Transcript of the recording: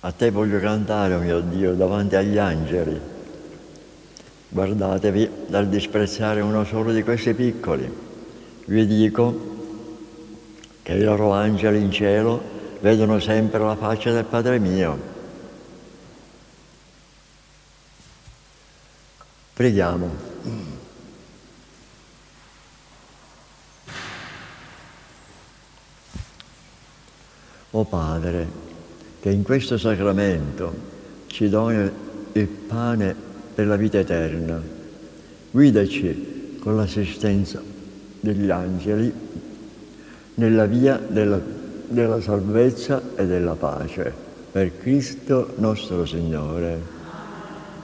A te voglio cantare, oh mio Dio, davanti agli angeli. Guardatevi dal disprezzare uno solo di questi piccoli. Vi dico che i loro angeli in cielo vedono sempre la faccia del Padre mio. Preghiamo. O Padre, che in questo sacramento ci doni il pane per la vita eterna, guidaci con l'assistenza degli angeli nella via della salvezza e della pace. Per Cristo nostro Signore.